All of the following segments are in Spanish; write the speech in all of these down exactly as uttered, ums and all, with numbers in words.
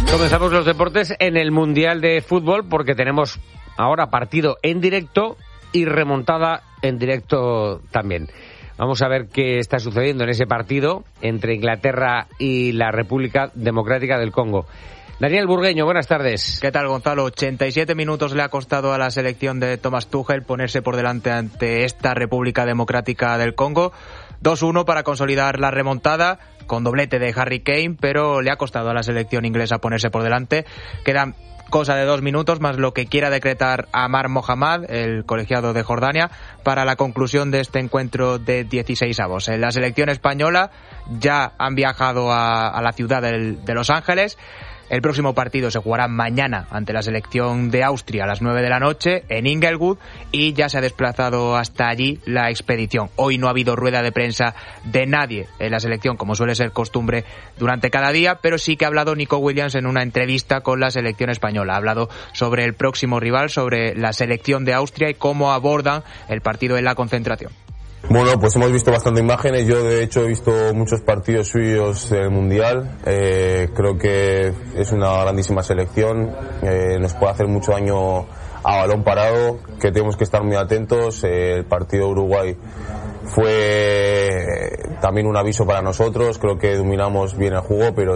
Comenzamos los deportes en el Mundial de Fútbol porque tenemos ahora partido en directo y remontada en directo también. Vamos a ver qué está sucediendo en ese partido entre Inglaterra y la República Democrática del Congo. Daniel Burgueño, buenas tardes. ¿Qué tal, Gonzalo? ochenta y siete minutos le ha costado a la selección de Thomas Tuchel ponerse por delante ante esta República Democrática del Congo. dos uno para consolidar la remontada, con doblete de Harry Kane, pero le ha costado a la selección inglesa ponerse por delante. Quedan cosa de dos minutos, más lo que quiera decretar Amar Mohammad, el colegiado de Jordania, para la conclusión de este encuentro de dieciseisavos. En la selección española ya han viajado a, a la ciudad del, de Los Ángeles. El próximo partido se jugará mañana ante la selección de Austria a las nueve de la noche en Inglewood y ya se ha desplazado hasta allí la expedición. Hoy no ha habido rueda de prensa de nadie en la selección, como suele ser costumbre durante cada día, pero sí que ha hablado Nico Williams en una entrevista con la selección española. Ha hablado sobre el próximo rival, sobre la selección de Austria y cómo abordan el partido en la concentración. Bueno, pues hemos visto bastantes imágenes. Yo, de hecho, he visto muchos partidos suyos del Mundial. Eh, creo que es una grandísima selección. Eh, nos puede hacer mucho daño a balón parado, que tenemos que estar muy atentos. Eh, el partido de Uruguay fue también un aviso para nosotros. Creo que dominamos bien el juego, pero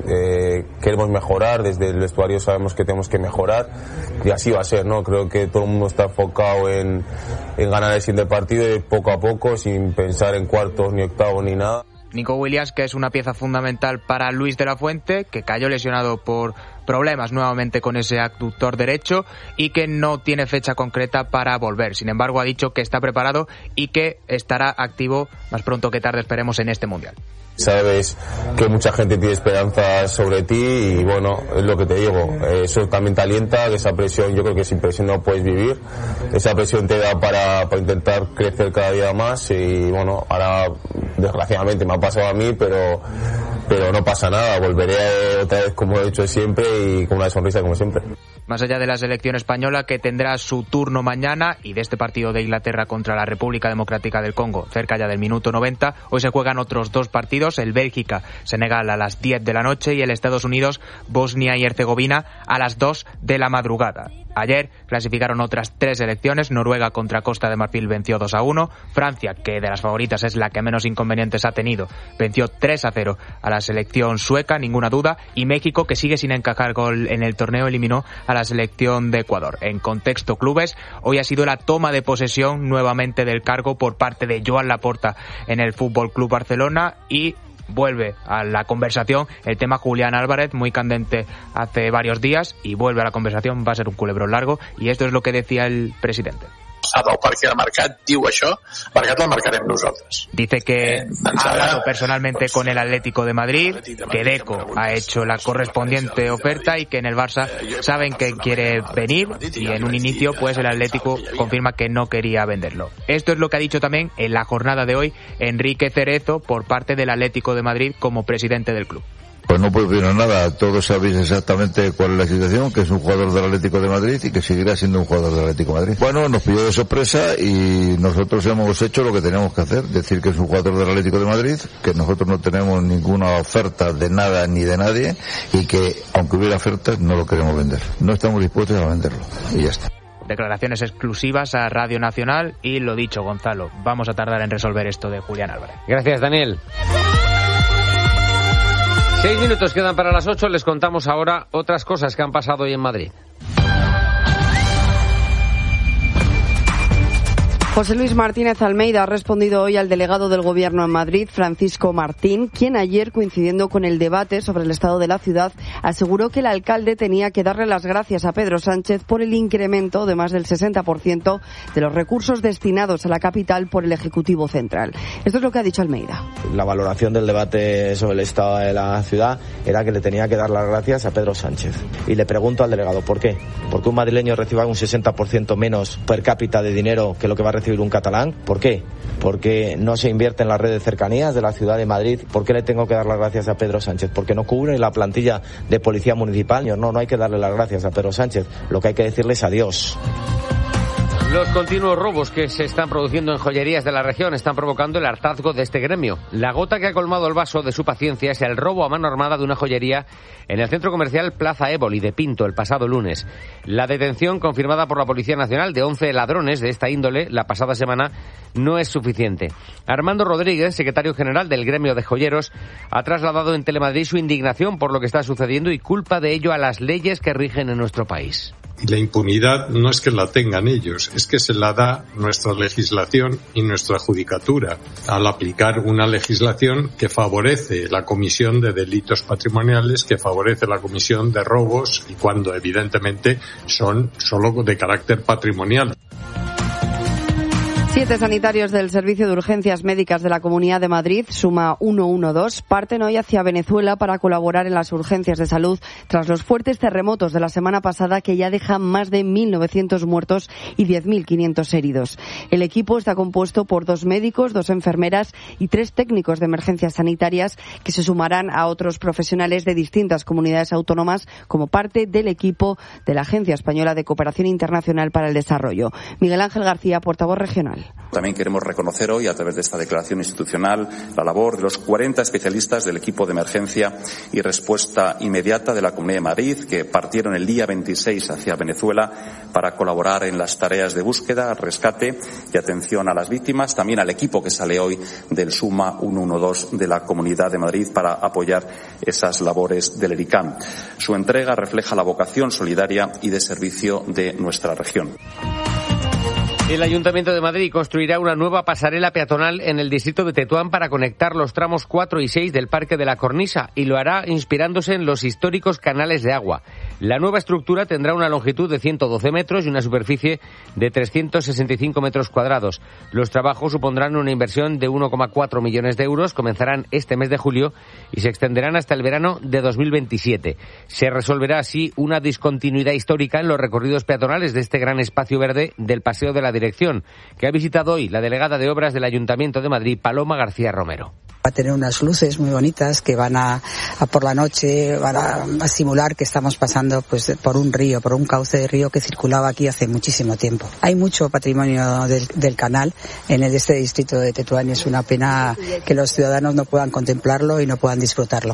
eh, queremos mejorar. Desde el vestuario sabemos que tenemos que mejorar y así va a ser, ¿no? Creo que todo el mundo está enfocado en, en ganar el siguiente partido y poco a poco, sin pensar en cuartos ni octavos ni nada. Nico Williams, que es una pieza fundamental para Luis de la Fuente, que cayó lesionado por problemas nuevamente con ese abductor derecho y que no tiene fecha concreta para volver. Sin embargo, ha dicho que está preparado y que estará activo más pronto que tarde, esperemos, en este Mundial. Sabes que mucha gente tiene esperanzas sobre ti y bueno, es lo que te digo, eso también te alienta, que esa presión, yo creo que sin presión no puedes vivir, esa presión te da para, para intentar crecer cada día más y bueno, ahora desgraciadamente me ha pasado a mí, pero pero no pasa nada, volveré otra vez como he hecho siempre y con una sonrisa como siempre. Más allá de la selección española, que tendrá su turno mañana, y de este partido de Inglaterra contra la República Democrática del Congo, cerca ya del minuto noventa, hoy se juegan otros dos partidos, el Bélgica-Senegal a las diez de la noche y el Estados Unidos-Bosnia y Herzegovina a las dos de la madrugada. Ayer clasificaron otras tres selecciones. Noruega contra Costa de Marfil venció dos a uno. Francia, que de las favoritas es la que menos inconvenientes ha tenido, venció tres a cero a la selección sueca, ninguna duda. Y México, que sigue sin encajar gol en el torneo, eliminó a la selección de Ecuador. En contexto clubes, hoy ha sido la toma de posesión nuevamente del cargo por parte de Joan Laporta en el Fútbol Club Barcelona y vuelve a la conversación el tema Julián Álvarez, muy candente hace varios días, y vuelve a la conversación. Va a ser un culebrón largo y esto es lo que decía el presidente. El perquè el mercat diu això, el mercat el marcarem nosaltres. Dice que ha hablado personalmente con el Atlético de Madrid, que Deco ha hecho la correspondiente oferta y que en el Barça saben que quiere venir y en un inicio pues el Atlético confirma que no quería venderlo. Esto es lo que ha dicho también en la jornada de hoy Enrique Cerezo por parte del Atlético de Madrid como presidente del club. Pues no puedo opinar nada, todos sabéis exactamente cuál es la situación, que es un jugador del Atlético de Madrid y que seguirá siendo un jugador del Atlético de Madrid. Bueno, nos pilló de sorpresa y nosotros hemos hecho lo que teníamos que hacer, decir que es un jugador del Atlético de Madrid, que nosotros no tenemos ninguna oferta de nada ni de nadie y que aunque hubiera ofertas no lo queremos vender, no estamos dispuestos a venderlo y ya está. Declaraciones exclusivas a Radio Nacional y lo dicho, Gonzalo, vamos a tardar en resolver esto de Julián Álvarez. Gracias, Daniel. Seis minutos quedan para las ocho. Les contamos ahora otras cosas que han pasado hoy en Madrid. José Luis Martínez Almeida ha respondido hoy al delegado del Gobierno en Madrid, Francisco Martín, quien ayer, coincidiendo con el debate sobre el estado de la ciudad, aseguró que el alcalde tenía que darle las gracias a Pedro Sánchez por el incremento de más del sesenta por ciento de los recursos destinados a la capital por el Ejecutivo Central. Esto es lo que ha dicho Almeida. La valoración del debate sobre el estado de la ciudad era que le tenía que dar las gracias a Pedro Sánchez. Y le pregunto al delegado, ¿por qué? ¿Porque un madrileño reciba un sesenta por ciento menos per cápita de dinero que lo que va a recibir un catalán? ¿Por qué? Porque no se invierte en la red de cercanías de la ciudad de Madrid. ¿Por qué le tengo que dar las gracias a Pedro Sánchez? Porque no cubre la plantilla de policía municipal. No, no hay que darle las gracias a Pedro Sánchez. Lo que hay que decirle es adiós. Los continuos robos que se están produciendo en joyerías de la región están provocando el hartazgo de este gremio. La gota que ha colmado el vaso de su paciencia es el robo a mano armada de una joyería en el centro comercial Plaza Éboli de Pinto el pasado lunes. La detención confirmada por la Policía Nacional de once ladrones de esta índole la pasada semana no es suficiente. Armando Rodríguez, secretario general del gremio de joyeros, ha trasladado en Telemadrid su indignación por lo que está sucediendo y culpa de ello a las leyes que rigen en nuestro país. Y la impunidad no es que la tengan ellos, es que se la da nuestra legislación y nuestra judicatura al aplicar una legislación que favorece la comisión de delitos patrimoniales, que favorece la comisión de robos y cuando evidentemente son solo de carácter patrimonial. Siete sanitarios del Servicio de Urgencias Médicas de la Comunidad de Madrid, Suma ciento doce, parten hoy hacia Venezuela para colaborar en las urgencias de salud tras los fuertes terremotos de la semana pasada que ya dejan más de mil novecientos muertos y diez mil quinientos heridos. El equipo está compuesto por dos médicos, dos enfermeras y tres técnicos de emergencias sanitarias que se sumarán a otros profesionales de distintas comunidades autónomas como parte del equipo de la Agencia Española de Cooperación Internacional para el Desarrollo. Miguel Ángel García, portavoz regional. También queremos reconocer hoy, a través de esta declaración institucional, la labor de los cuarenta especialistas del equipo de emergencia y respuesta inmediata de la Comunidad de Madrid, que partieron el día veintiséis hacia Venezuela para colaborar en las tareas de búsqueda, rescate y atención a las víctimas. También al equipo que sale hoy del Suma ciento doce de la Comunidad de Madrid para apoyar esas labores del ERICAM. Su entrega refleja la vocación solidaria y de servicio de nuestra región. El Ayuntamiento de Madrid construirá una nueva pasarela peatonal en el distrito de Tetuán para conectar los tramos cuatro y seis del Parque de la Cornisa y lo hará inspirándose en los históricos canales de agua. La nueva estructura tendrá una longitud de ciento doce metros y una superficie de trescientos sesenta y cinco metros cuadrados. Los trabajos supondrán una inversión de uno coma cuatro millones de euros, comenzarán este mes de julio y se extenderán hasta el verano de dos mil veintisiete. Se resolverá así una discontinuidad histórica en los recorridos peatonales de este gran espacio verde del Paseo de la Dirección, que ha visitado hoy la delegada de Obras del Ayuntamiento de Madrid, Paloma García Romero. Va a tener unas luces muy bonitas que van a, a por la noche, van a, a simular que estamos pasando pues por un río, por un cauce de río que circulaba aquí hace muchísimo tiempo. Hay mucho patrimonio del, del canal en el, este distrito de Tetuán y es una pena que los ciudadanos no puedan contemplarlo y no puedan disfrutarlo.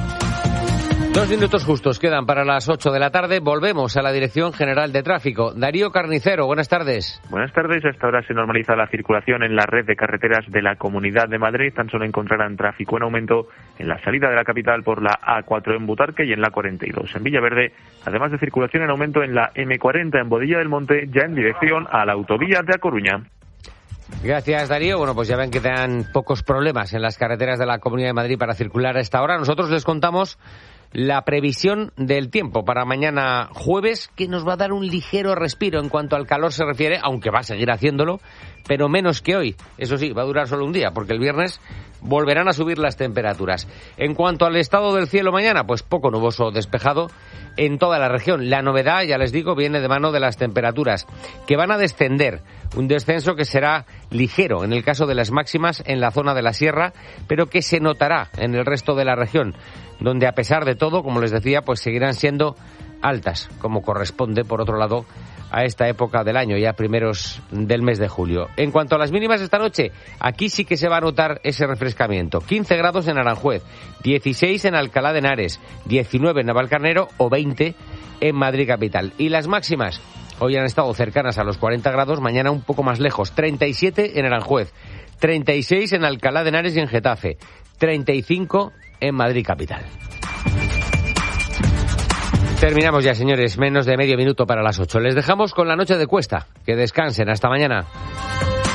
Dos minutos justos quedan para las ocho de la tarde. Volvemos a la Dirección General de Tráfico. Darío Carnicero, buenas tardes. Buenas tardes. Hasta ahora se normaliza la circulación en la red de carreteras de la Comunidad de Madrid. Tan solo encontrarán tráfico en aumento en la salida de la capital por la A cuatro en Butarque y en la cuarenta y dos en Villaverde, además de circulación en aumento en la eme cuarenta en Bodilla del Monte, ya en dirección a la autovía de A Coruña. Gracias, Darío. Bueno, pues ya ven que dan pocos problemas en las carreteras de la Comunidad de Madrid para circular a esta hora. Nosotros les contamos la previsión del tiempo para mañana jueves, que nos va a dar un ligero respiro en cuanto al calor se refiere, aunque va a seguir haciéndolo, pero menos que hoy. Eso sí, va a durar solo un día, porque el viernes volverán a subir las temperaturas. En cuanto al estado del cielo mañana, pues poco nuboso, despejado en toda la región. La novedad, ya les digo, viene de mano de las temperaturas, que van a descender. Un descenso que será ligero en el caso de las máximas en la zona de la sierra, pero que se notará en el resto de la región, donde a pesar de todo, como les decía, pues seguirán siendo altas, como corresponde, por otro lado, a esta época del año, ya primeros del mes de julio. En cuanto a las mínimas esta noche, aquí sí que se va a notar ese refrescamiento. quince grados en Aranjuez, dieciséis en Alcalá de Henares, diecinueve en Navalcarnero o veinte en Madrid capital. Y las máximas hoy han estado cercanas a los cuarenta grados, mañana un poco más lejos, treinta y siete en Aranjuez, treinta y seis en Alcalá de Henares y en Getafe, treinta y cinco en Madrid capital. Terminamos ya, señores, menos de medio minuto para las ocho. Les dejamos con la noche de Cuesta. Que descansen, hasta mañana.